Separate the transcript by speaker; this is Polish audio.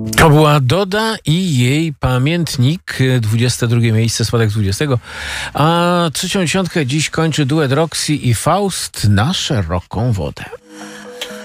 Speaker 1: To była Doda i jej pamiętnik, 22 miejsce, spadek 20. A trzecią dziesiątkę dziś kończy duet Roxy i Faust na szeroką wodę.